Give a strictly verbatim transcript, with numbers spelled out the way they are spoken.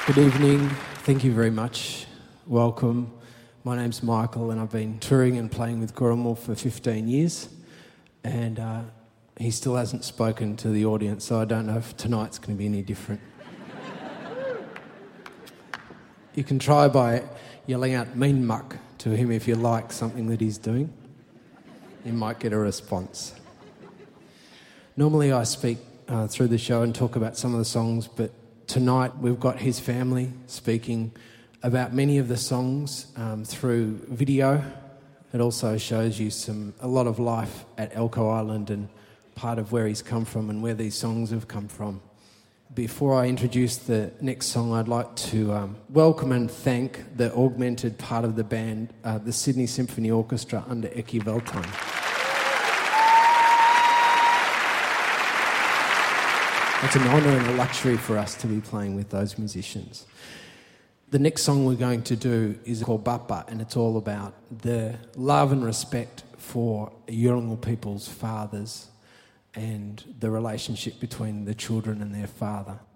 Good evening. Thank you very much. Welcome. My name's Michael and I've been touring and playing with Gurrumul for fifteen years, and uh, he still hasn't spoken to the audience, so I don't know if tonight's going to be any different. You can try by yelling out "mean muck" to him if you like something that he's doing. You might get a response. Normally I speak uh, through the show and talk about some of the songs, but tonight we've got his family speaking about many of the songs um, through video. It also shows you some a lot of life at Elcho Island and part of where he's come from and where these songs have come from. Before I introduce the next song, I'd like to um, welcome and thank the augmented part of the band, uh, the Sydney Symphony Orchestra under Eki Veltan. It's an honour and a luxury for us to be playing with those musicians. The next song we're going to do is called Bapa, and it's all about the love and respect for Yolngu people's fathers and the relationship between the children and their father.